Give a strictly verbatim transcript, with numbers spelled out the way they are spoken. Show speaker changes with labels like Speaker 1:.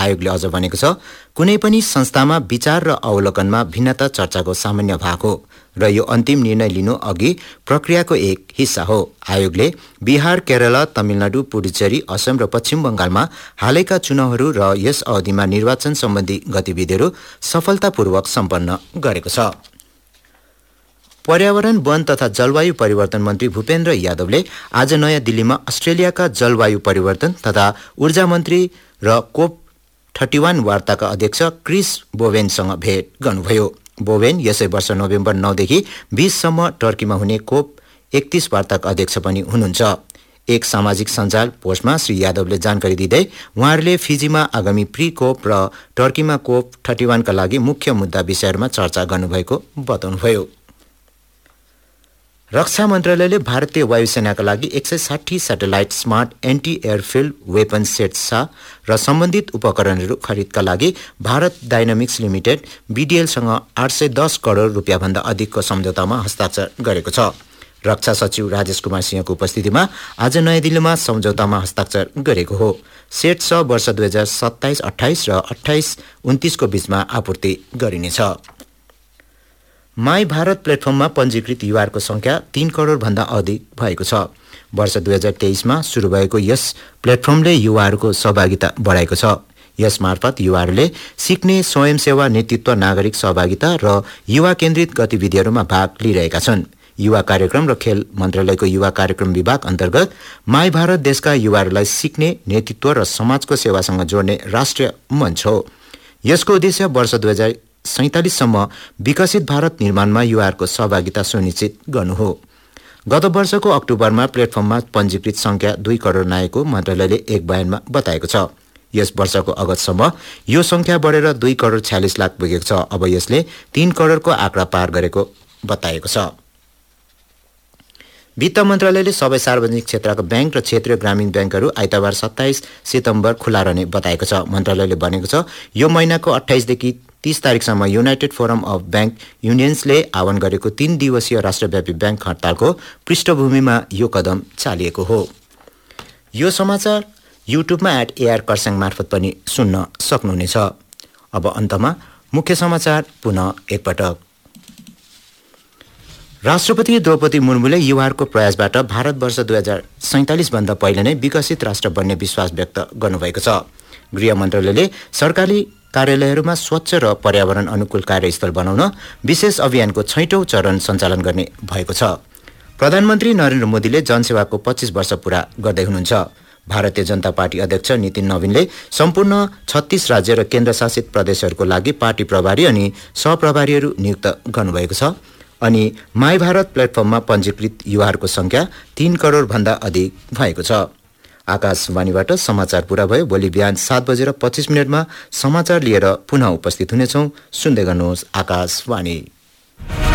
Speaker 1: आयोगले अझ भनेको छ, कुनै पनि संस्थामा विचार र अवलोकनमा भिन्नता चर्चाको सामान्य भाग हो र यो अन्तिम निर्णय लिनु अघि प्रक्रियाको एक हिस्सा हो। आयोगले बिहार, केरला, तमिलनाडु, पुडुचेरी, असम र पश्चिम बंगालमा हालैका चुनावहरू र यस अवधिमा निर्वाचन सम्बन्धी गतिविधिहरू सफलतापूर्वक सम्पन्न गरेको छ। पर्यावरण, वन तथा जलवायु परिवर्तन मन्त्री भूपेन्द्र यादवले आज नयाँ दिल्लीमा अस्ट्रेलियाका जलवायु परिवर्तन तथा ऊर्जा मन्त्री र कोप थर्टी वान वार्ताका अध्यक्ष क्रिस बोवेनसँग भेट गर्नुभयो। बोवेन यसै वर्ष नोभेम्बर नौदेखि बीससम्म टर्कीमा हुने कोप एकतीस वार्ताका अध्यक्ष पनि हुनुहुन्छ। एक सामाजिक सञ्जाल पोस्टमा श्री यादवले जानकारी दिँदै उहाँहरूले फिजीमा आगामी प्री कोप र टर्कीमा कोप थर्टी वानका लागि मुख्य मुद्दा विषयहरूमा चर्चा गर्नुभएको बताउनुभयो। रक्षा मन्त्रालयले भारतीय वायुसेनाका लागि एक सय साठी satellite smart anti एयरफिल्ड weapon sets र सम्बन्धित उपकरणहरू खरिदका लागि भारत डाइनामिक्स लिमिटेड बीडीएलसँग आठ सय दस करोड रुपियाँभन्दा अधिकको सम्झौतामा हस्ताक्षर गरेको छ। रक्षा सचिव राजेश कुमार सिंहको उपस्थितिमा आज नयाँ दिल्लीमा सम्झौतामा हस्ताक्षर गरेको हो। सेट छ वर्ष दुई हजार सत्ताइस अठाइस र अठाइस उन्तिसको बीचमा आपूर्ति गरिनेछ। माई भारत प्लेटफर्ममा पञ्जीकृत युवाहरूको संख्या तीन करोड भन्दा अधिक भएको छ। वर्ष दुई हजार तेइसमा शुरू भएको यस प्लेटफर्मले युवाहरूको सहभागिता बढाएको छ। यस मार्फत युवाहरूले सिक्ने स्वयंसेवा, नेतृत्व, नागरिक सहभागिता र युवा केन्द्रित गतिविधिहरूमा भाग लिइरहेका छन्। युवा कार्यक्रम र खेल मन्त्रालयको युवा कार्यक्रम विभाग अन्तर्गत माई भारत देशका युवाहरूलाई सिक्ने, नेतृत्व र समाजको सेवासँग जोड्ने राष्ट्रिय मञ्च हो। यसको उद्देश्य वर्ष दुई हजार सैंतालिससम्म विकसित भारत निर्माणमा युवाहरूको सहभागिता सुनिश्चित गर्नु हो। गत वर्षको अक्टोबरमा प्लेटफर्ममा पञ्जीकृत संख्या दुई करोड नआएको मन्त्रालयले एक बयानमा बताएको छ। यस वर्षको अगस्तसम्म यो संख्या बढेर दुई करोड छ्यालिस लाख पुगेको छ। अब यसले तीन करोडको आँकडा पार गरेको बताएको छ। वित्त मन्त्रालयले सबै सार्वजनिक क्षेत्रका ब्याङ्क र क्षेत्रीय ग्रामीण ब्याङ्कहरू आइतबार सत्ताइस सितम्बर खुला रहने बताएको छ। मन्त्रालयले भनेको छ, यो महिनाको अठाइसदेखि तीस तारिकसम्म युनाइटेड फोरम अफ ब्याङ्क युनियन्सले आह्वान गरेको तीन दिवसीय राष्ट्रव्यापी ब्याङ्क हडतालको पृष्ठभूमिमा यो कदम चालिएको हो। यो समाचार युट्युबमा एट एआर कर्स्याङ मार्फत पनि सुन्न सक्नुहुनेछ। अब अन्तमा मुख्य समाचार पुनः एकपटक। राष्ट्रपति द्रौपदी मुर्मुले युवाहरूको प्रयासबाट भारत वर्ष दुई हजार सैंतालिसभन्दा पहिले नै विकसित राष्ट्र बन्ने विश्वास व्यक्त गर्नुभएको छ। गृह मन्त्रालयले सरकारी कार्यालयहरूमा स्वच्छ र पर्यावरण अनुकूल कार्यस्थल बनाउन विशेष अभियानको छैटौं चरण सञ्चालन गर्ने भएको छ। प्रधानमन्त्री नरेन्द्र मोदीले जनसेवाको पच्चीस वर्ष पूरा गर्दै हुनुहुन्छ। भारतीय जनता पार्टी अध्यक्ष नितिन नवीनले सम्पूर्ण छत्तीस राज्य र केन्द्रशासित प्रदेशहरूको लागि पार्टी प्रभारी अनि सहप्रभारीहरू नियुक्त गर्नुभएको छ। अनि माई भारत प्लेटफर्ममा पञ्जीकृत युवाहरूको संख्या तीन करोड भन्दा अधिक भएको छ। आकाशवाणीबाट समाचार पूरा भयो। भोलि बिहान सात बजेर पच्चीस मिनटमा समाचार लिएर पुनः उपस्थित हुनेछौँ। सुन्दै गर्नुहोस् आकाशवाणी।